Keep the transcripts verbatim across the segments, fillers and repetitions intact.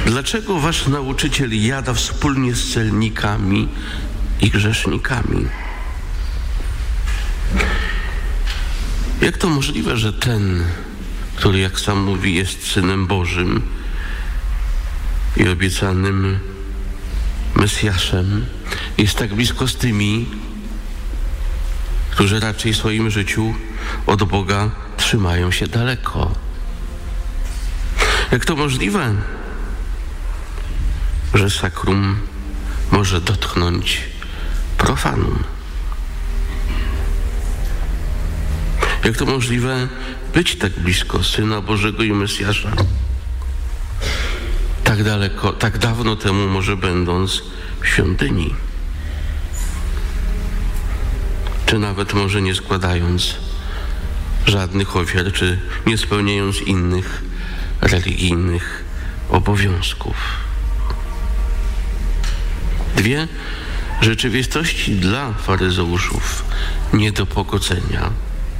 Dlaczego wasz nauczyciel jada wspólnie z celnikami i grzesznikami? Jak to możliwe, że ten, który, jak sam mówi, jest Synem Bożym i obiecanym Mesjaszem, jest tak blisko z tymi, którzy raczej w swoim życiu od Boga trzymają się daleko? Jak to możliwe, że sakrum może dotknąć profanum? Jak to możliwe być tak blisko Syna Bożego i Mesjasza? Tak daleko, tak dawno temu może będąc w świątyni. Czy nawet może nie składając żadnych ofiar, czy nie spełniając innych religijnych obowiązków. Dwie rzeczywistości dla faryzeuszów nie do pogodzenia.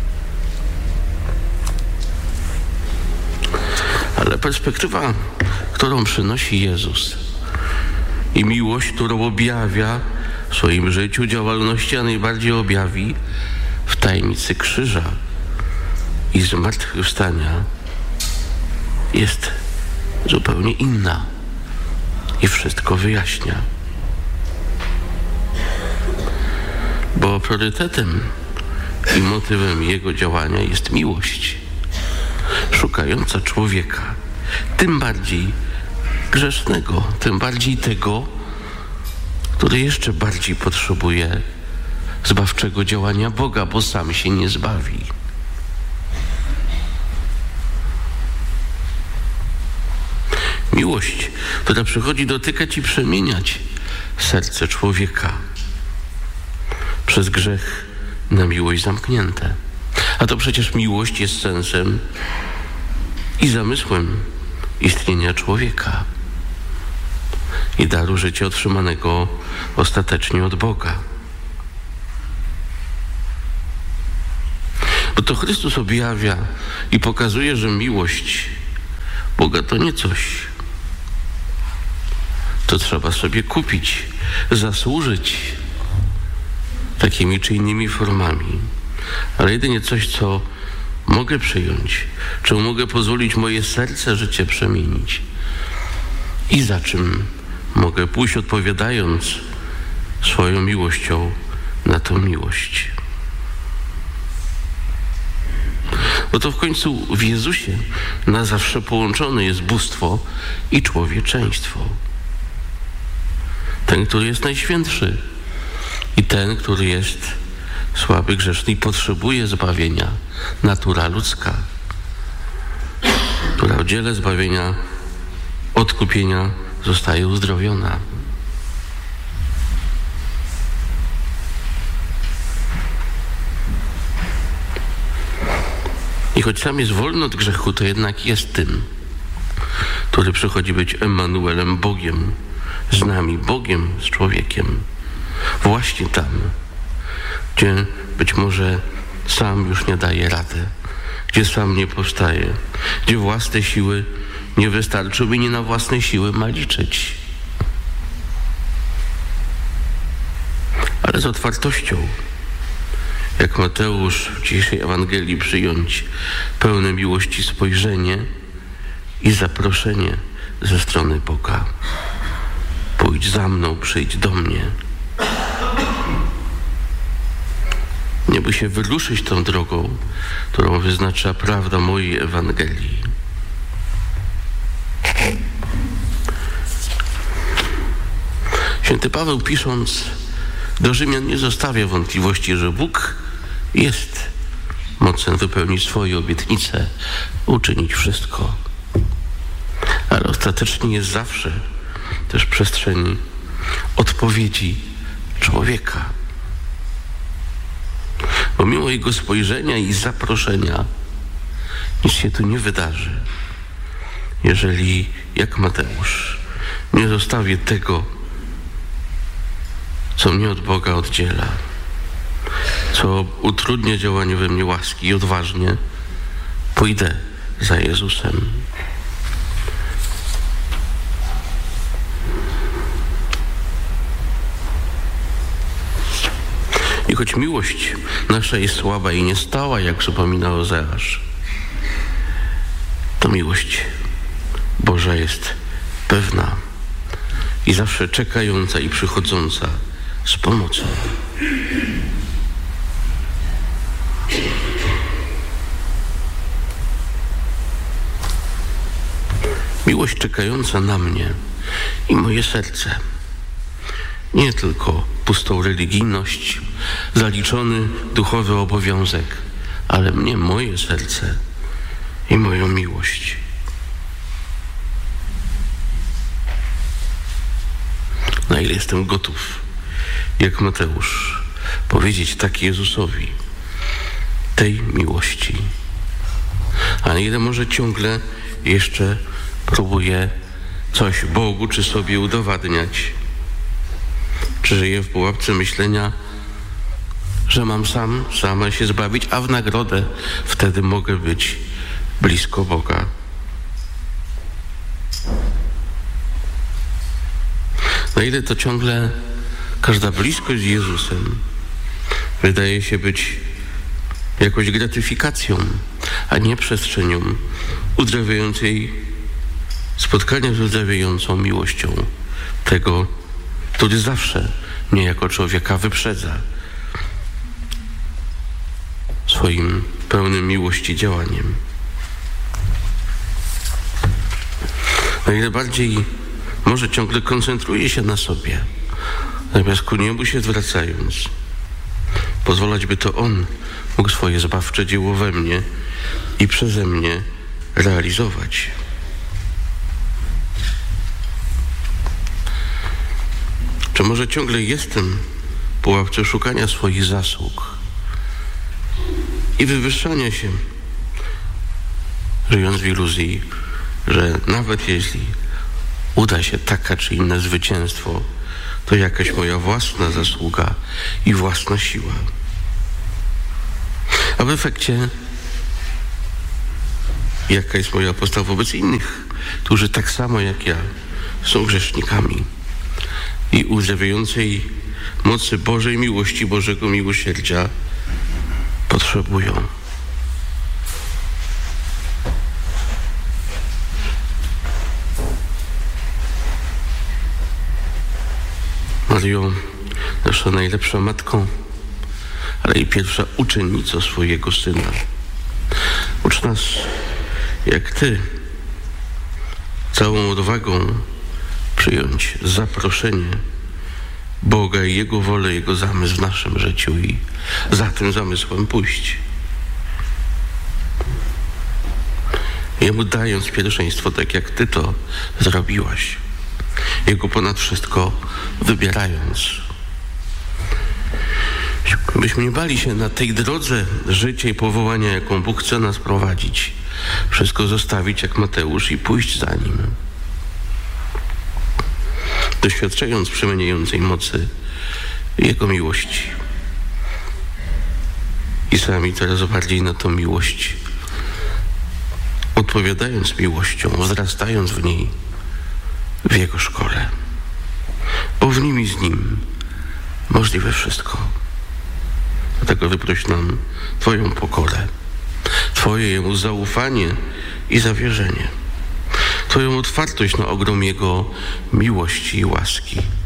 Ale perspektywa, którą przynosi Jezus i miłość, którą objawia w swoim życiu, działalności, a najbardziej objawi w tajemnicy krzyża i zmartwychwstania, jest zupełnie inna i wszystko wyjaśnia. Bo priorytetem i motywem Jego działania jest miłość, szukająca człowieka, tym bardziej grzesznego, tym bardziej tego, który jeszcze bardziej potrzebuje zbawczego działania Boga, bo sam się nie zbawi. Miłość, która przychodzi dotykać i przemieniać serce człowieka, przez grzech na miłość zamknięte. A to przecież miłość jest sensem i zamysłem istnienia człowieka i daru życia otrzymanego ostatecznie od Boga. Bo to Chrystus objawia i pokazuje, że miłość Boga to nie coś, to trzeba sobie kupić, zasłużyć takimi czy innymi formami, ale jedynie coś, co mogę przyjąć, czemu mogę pozwolić moje serce, życie przemienić i za czym mogę pójść, odpowiadając swoją miłością na tą miłość. Bo to w końcu w Jezusie na zawsze połączone jest bóstwo i człowieczeństwo. Ten, który jest najświętszy i ten, który jest słaby, grzeszny i potrzebuje zbawienia, natura ludzka, która w dziele zbawienia, odkupienia zostaje uzdrowiona. I choć sam jest wolny od grzechu, to jednak jest tym, który przychodzi być Emmanuelem, Bogiem, z nami, Bogiem, z człowiekiem. Właśnie tam, gdzie być może sam już nie daje rady, gdzie sam nie powstaje, gdzie własne siły nie wystarczą i nie na własne siły ma liczyć. Ale z otwartością, jak Mateusz w dzisiejszej Ewangelii, przyjąć pełne miłości spojrzenie i zaproszenie ze strony Boga. Pójdź za mną, przyjdź do mnie. Nie bój się wyruszyć tą drogą, którą wyznacza prawda mojej Ewangelii. Święty Paweł, pisząc do Rzymian, nie zostawia wątpliwości, że Bóg jest mocen wypełnić swoje obietnice, uczynić wszystko. Ale ostatecznie jest zawsze też przestrzeni odpowiedzi człowieka. Pomimo jego spojrzenia i zaproszenia nic się tu nie wydarzy, jeżeli, jak Mateusz, nie zostawię tego, co mnie od Boga oddziela, co utrudnia działanie we mnie łaski, i odważnie pójdę za Jezusem. I choć miłość nasza jest słaba i niestała, jak przypomina Ozeasz, to miłość Boża jest pewna i zawsze czekająca i przychodząca z pomocą. Miłość czekająca na mnie i moje serce. Nie tylko pustą religijność, zaliczony duchowy obowiązek, ale mnie, moje serce i moją miłość. Na ile jestem gotów, jak Mateusz, powiedzieć tak Jezusowi, tej miłości. A na ile może ciągle jeszcze próbuję coś Bogu czy sobie udowadniać. Czy żyję w pułapce myślenia, że mam sam, sama się zbawić, a w nagrodę wtedy mogę być blisko Boga. Na ile to ciągle każda bliskość z Jezusem wydaje się być jakąś gratyfikacją, a nie przestrzenią uzdrawiającej, spotkania z uzdrawiającą miłością tego, który zawsze mnie jako człowieka wyprzedza swoim pełnym miłości działaniem. O ile bardziej może ciągle koncentruje się na sobie, zamiast ku niebu się zwracając, pozwalać, by to On mógł swoje zbawcze dzieło we mnie i przeze mnie realizować. Czy może ciągle jestem w pułapce szukania swoich zasług i wywyższania się, żyjąc w iluzji, że nawet jeśli uda się taka czy inne zwycięstwo, to jakaś moja własna zasługa i własna siła. A w efekcie jaka jest moja postawa wobec innych, którzy tak samo jak ja są grzesznikami i uzdrawiającej mocy Bożej miłości, Bożego miłosierdzia potrzebują. Maryjo, nasza najlepsza matko, ale i pierwsza uczennico swojego Syna. Ucz nas, jak Ty, całą odwagą przyjąć zaproszenie Boga i Jego wolę, Jego zamysł w naszym życiu i za tym zamysłem pójść. Jemu dając pierwszeństwo, tak jak Ty to zrobiłaś. Jego ponad wszystko wybierając. Byśmy nie bali się na tej drodze życia i powołania, jaką Bóg chce nas prowadzić, wszystko zostawić jak Mateusz i pójść za Nim. Doświadczając przemieniającej mocy Jego miłości. I sami coraz bardziej na tą miłość, odpowiadając miłością, wzrastając w niej, w Jego szkole. Bo w Nim i z Nim możliwe wszystko. Dlatego wyproś nam Twoją pokorę, Twoje Jemu zaufanie i zawierzenie, Twoją otwartość na ogrom Jego miłości i łaski.